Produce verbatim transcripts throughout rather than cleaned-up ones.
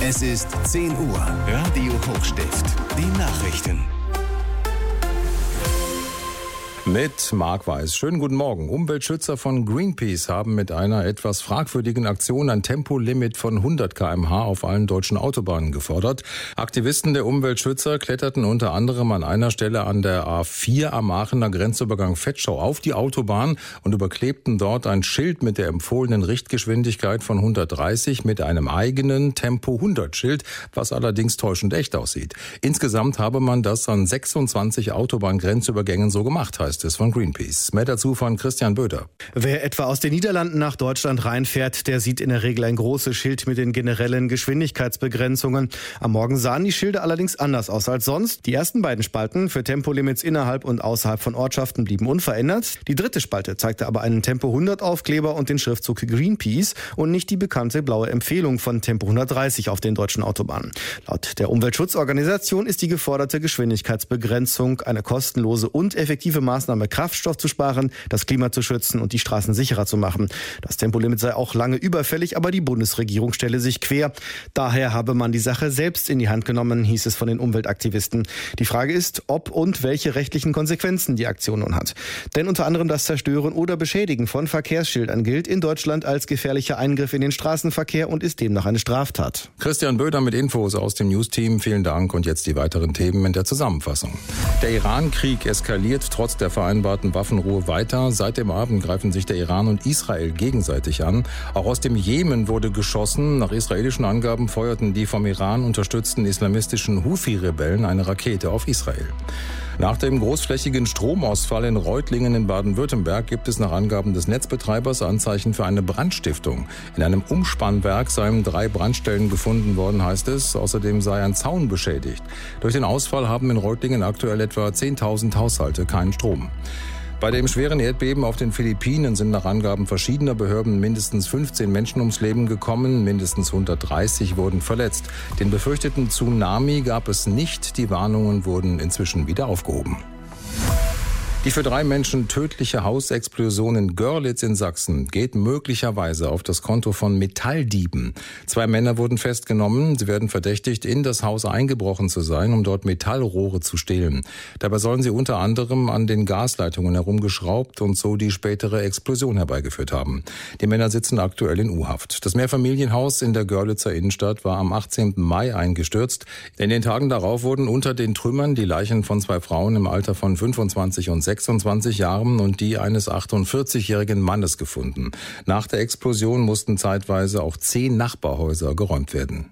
Es ist zehn Uhr. Radio Hochstift. Die Nachrichten. Mit Marc Weiß. Schönen guten Morgen. Umweltschützer von Greenpeace haben mit einer etwas fragwürdigen Aktion ein Tempolimit von hundert Kilometer pro Stunde auf allen deutschen Autobahnen gefordert. Aktivisten der Umweltschützer kletterten unter anderem an einer Stelle an der A vier am Aachener Grenzübergang Vetschau auf die Autobahn und überklebten dort ein Schild mit der empfohlenen Richtgeschwindigkeit von hundertdreißig mit einem eigenen Tempo hundert Schild, was allerdings täuschend echt aussieht. Insgesamt habe man das an sechsundzwanzig Autobahngrenzübergängen so gemacht, heißt es von Greenpeace. Mehr dazu von Christian Böder. Wer etwa aus den Niederlanden nach Deutschland reinfährt, der sieht in der Regel ein großes Schild mit den generellen Geschwindigkeitsbegrenzungen. Am Morgen sahen die Schilder allerdings anders aus als sonst. Die ersten beiden Spalten für Tempolimits innerhalb und außerhalb von Ortschaften blieben unverändert. Die dritte Spalte zeigte aber einen Tempo hundert Aufkleber und den Schriftzug Greenpeace und nicht die bekannte blaue Empfehlung von Tempo hundertdreißig auf den deutschen Autobahnen. Laut der Umweltschutzorganisation ist die geforderte Geschwindigkeitsbegrenzung eine kostenlose und effektive Maßnahme, Kraftstoff zu sparen, das Klima zu schützen und die Straßen sicherer zu machen. Das Tempolimit sei auch lange überfällig, aber die Bundesregierung stelle sich quer. Daher habe man die Sache selbst in die Hand genommen, hieß es von den Umweltaktivisten. Die Frage ist, ob und welche rechtlichen Konsequenzen die Aktion nun hat. Denn unter anderem das Zerstören oder Beschädigen von Verkehrsschildern gilt in Deutschland als gefährlicher Eingriff in den Straßenverkehr und ist demnach eine Straftat. Christian Böder mit Infos aus dem News-Team. Vielen Dank und jetzt die weiteren Themen in der Zusammenfassung. Der Iran-Krieg eskaliert trotz der vereinbarten Waffenruhe weiter. Seit dem Abend greifen sich der Iran und Israel gegenseitig an. Auch aus dem Jemen wurde geschossen. Nach israelischen Angaben feuerten die vom Iran unterstützten islamistischen Houthi-Rebellen eine Rakete auf Israel. Nach dem großflächigen Stromausfall in Reutlingen in Baden-Württemberg gibt es nach Angaben des Netzbetreibers Anzeichen für eine Brandstiftung. In einem Umspannwerk seien drei Brandstellen gefunden worden, heißt es. Außerdem sei ein Zaun beschädigt. Durch den Ausfall haben in Reutlingen aktuell etwa zehntausend Haushalte keinen Strom. Bei dem schweren Erdbeben auf den Philippinen sind nach Angaben verschiedener Behörden mindestens fünfzehn Menschen ums Leben gekommen, mindestens hundertdreißig wurden verletzt. Den befürchteten Tsunami gab es nicht, die Warnungen wurden inzwischen wieder aufgehoben. Die für drei Menschen tödliche Hausexplosion in Görlitz in Sachsen geht möglicherweise auf das Konto von Metalldieben. Zwei Männer wurden festgenommen. Sie werden verdächtigt, in das Haus eingebrochen zu sein, um dort Metallrohre zu stehlen. Dabei sollen sie unter anderem an den Gasleitungen herumgeschraubt und so die spätere Explosion herbeigeführt haben. Die Männer sitzen aktuell in U-Haft. Das Mehrfamilienhaus in der Görlitzer Innenstadt war am achtzehnten Mai eingestürzt. In den Tagen darauf wurden unter den Trümmern die Leichen von zwei Frauen im Alter von fünfundzwanzig und sechsundzwanzig Jahren und die eines achtundvierzigjährigen Mannes gefunden. Nach der Explosion mussten zeitweise auch zehn Nachbarhäuser geräumt werden.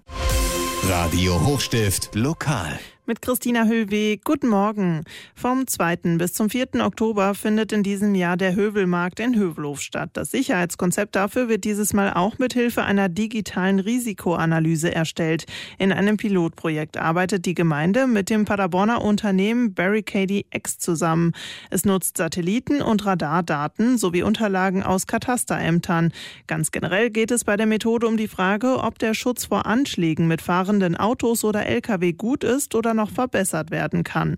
Radio Hochstift lokal. Mit Christina Höllweg. Guten Morgen. Vom zweiten bis zum vierten Oktober findet in diesem Jahr der Hövelmarkt in Hövelhof statt. Das Sicherheitskonzept dafür wird dieses Mal auch mit Hilfe einer digitalen Risikoanalyse erstellt. In einem Pilotprojekt arbeitet die Gemeinde mit dem Paderborner Unternehmen Barricady X zusammen. Es nutzt Satelliten- und Radardaten sowie Unterlagen aus Katasterämtern. Ganz generell geht es bei der Methode um die Frage, ob der Schutz vor Anschlägen mit fahrenden Autos oder L K W gut ist oder noch verbessert werden kann.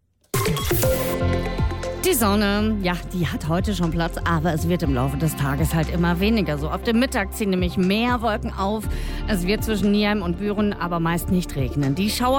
Die Sonne, ja, die hat heute schon Platz, aber es wird im Laufe des Tages halt immer weniger. So auf dem Mittag ziehen nämlich mehr Wolken auf. Es wird zwischen Nierheim und Büren aber meist nicht regnen. Die Schauer